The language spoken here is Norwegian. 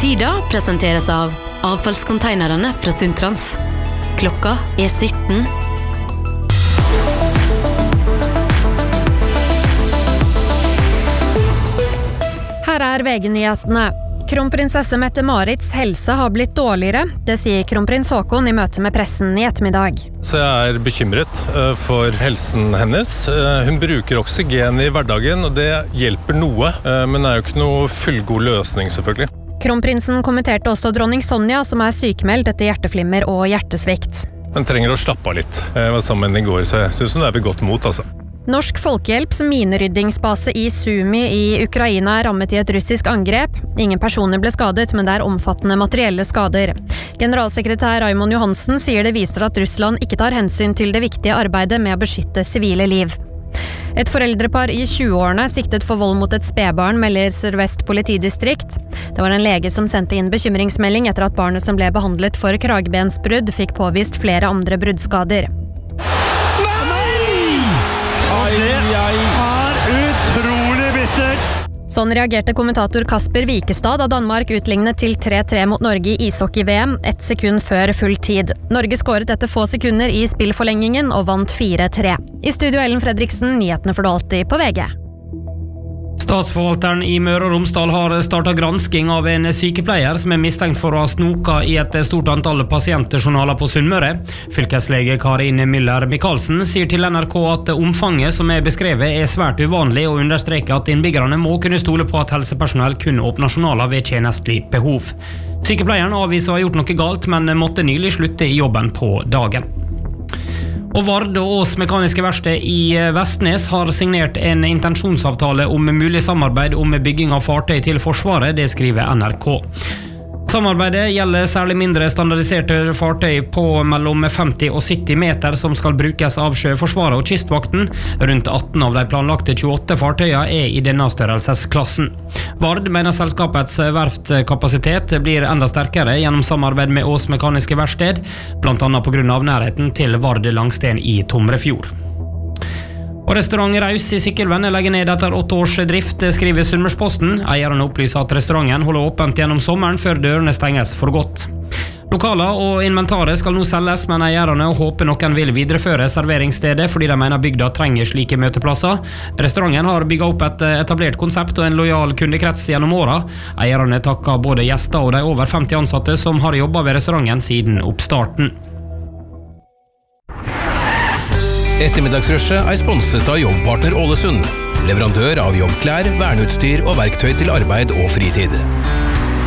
Sida presenteres av avfallskonteinerne fra Sundtrans. Klokka 17. Her VG-nyhetene. Kronprinsesse Mette-Marits helse har blitt dårligere, det sier kronprins Haakon i møte med pressen i ettermiddag. Så jeg bekymret for helsen hennes. Hun bruker oksygen i hverdagen, og det hjelper noe, men det jo ikke noe fullgod løsning selvfølgelig. Kronprinsen kommenterte også dronning Sonja, som sykemeldt etter hjerteflimmer og hjertesvikt. Hun trenger å slappe av litt. Jeg var sammen med henne i går, så jeg synes hun ved godt mot, altså. Norsk Folkehjelps mineryddingsbase i Sumy i Ukraina rammet i et russisk angrep. Ingen personer ble skadet, men det omfattende materielle skader. Generalsekretær Raymond Johansen sier det viser at Russland ikke tar hensyn til det viktige arbeidet med å beskytte sivile liv. Et foreldrepar i 20-årene siktet for vold mot et spedbarn, melder Sør-Vest politidistrikt. Det var en lege som sendte inn bekymringsmelding etter at barnet som ble behandlet for kragebensbrudd fikk påvist flere andre bruddskader. Det utrolig bittert! Sånn reagerte kommentator Kasper Wikestad da Danmark utlignet til 3-3 mot Norge i ishockey-VM 1 sekund før full tid. Norge skåret etter få sekunder i spillforlengingen og vant 4-3. I studio Ellen Fredriksen, nyhetene får du alltid på VG. Statsforvalteren i Møre og Romsdal har startet gransking av en sykepleier som mistenkt for å ha snoket i et stort antall pasientjournaler på Sunnmøre. Fylkeslege Karin Müller-Michaelsen sier til NRK at omfanget som beskrevet svært uvanlig, og understreker at innbyggerne må kunne stole på at helsepersonell kun åpner journaler ved tjenestelig behov. Sykepleieren avviser å ha gjort noe galt, men måtte nylig slutte i jobben på dagen. Og Vard og Ås Mekaniske Verksted i Vestnes har signert en intensjonsavtale om mulig samarbeid om bygging av fartøy til Forsvaret, det skriver NRK. Samarbeidet gjelder særlig mindre standardiserte fartøy på mellom 50 og 70 meter som skal brukes av Sjøforsvaret og Kystvakten. Rundt 18 av de planlagte 28 fartøyene i denne størrelsesklassen. Vard mener selskapets verftkapasitet blir enda sterkere gjennom samarbeid med Ås Mekaniske Verksted, blant annet på grunn av nærheten til Vard Langsten i Tomrefjord. Og restaurant Raus i Sykkylven legger ned etter 8 års drift, skriver Sunnmørsposten. Eierne opplyser at restauranten holder åpent gjennom sommeren før dørene stenges for godt. Lokaler og inventaret skal nå selges, men eierne håper noen vil videreføre serveringsstedet fordi de mener bygda trenger slike møteplasser. Restauranten har bygget opp et etablert konsept og en lojal kundekrets gjennom året. Eierne takker både gjester og de over 50 ansatte som har jobbet ved restauranten siden oppstarten. Ettermiddagsrushet sponset av Jobbpartner Ålesund, leverandør av jobbklær, verneutstyr og verktøy til arbeid og fritid.